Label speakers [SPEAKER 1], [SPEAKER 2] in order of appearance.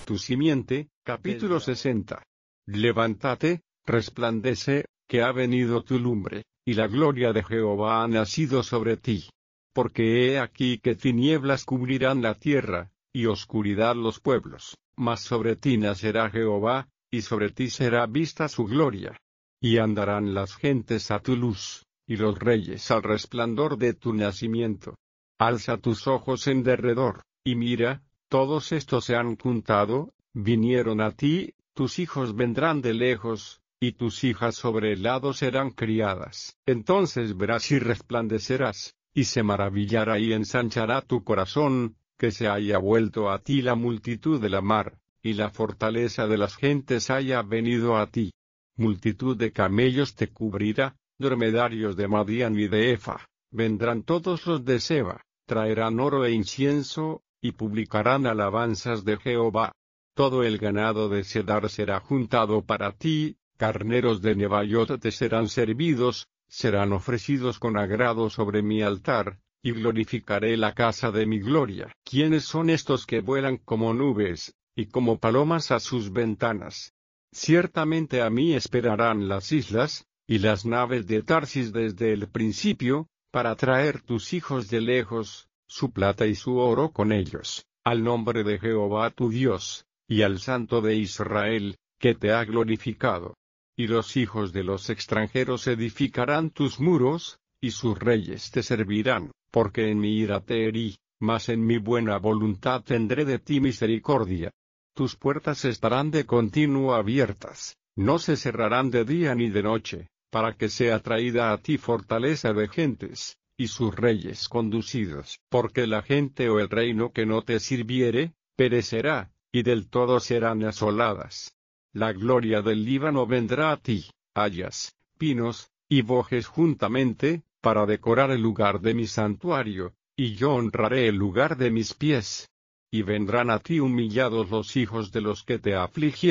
[SPEAKER 1] tu simiente. Capítulo 60. Levántate, resplandece, que ha venido tu lumbre, y la gloria de Jehová ha nacido sobre ti. Porque he aquí que tinieblas cubrirán la tierra, y oscuridad los pueblos, mas sobre ti nacerá Jehová, y sobre ti será vista su gloria. Y andarán las gentes a tu luz, y los reyes al resplandor de tu nacimiento. Alza tus ojos en derredor, y mira, todos estos se han juntado, vinieron a ti, tus hijos vendrán de lejos, y tus hijas sobre el lado serán criadas. Entonces verás y resplandecerás, y se maravillará y ensanchará tu corazón, que se haya vuelto a ti la multitud de la mar, y la fortaleza de las gentes haya venido a ti. Multitud de camellos te cubrirá, dromedarios de Madián y de Efa, vendrán todos los de Seba, traerán oro e incienso, y publicarán alabanzas de Jehová. Todo el ganado de Cedar será juntado para ti, carneros de Nebaiot te serán servidos, serán ofrecidos con agrado sobre mi altar, y glorificaré la casa de mi gloria. ¿Quiénes son estos que vuelan como nubes, y como palomas a sus ventanas? Ciertamente a mí esperarán las islas, y las naves de Tarsis desde el principio, para traer tus hijos de lejos, su plata y su oro con ellos, al nombre de Jehová tu Dios, y al Santo de Israel, que te ha glorificado. Y los hijos de los extranjeros edificarán tus muros, y sus reyes te servirán, porque en mi ira te herí, mas en mi buena voluntad tendré de ti misericordia. Tus puertas estarán de continuo abiertas, no se cerrarán de día ni de noche, para que sea traída a ti fortaleza de gentes, y sus reyes conducidos. Porque la gente o el reino que no te sirviere, perecerá, y del todo serán asoladas. La gloria del Líbano vendrá a ti, hayas, pinos, y bojes juntamente, para decorar el lugar de mi santuario, y yo honraré el lugar de mis pies. Y vendrán a ti humillados los hijos de los que te afligieron.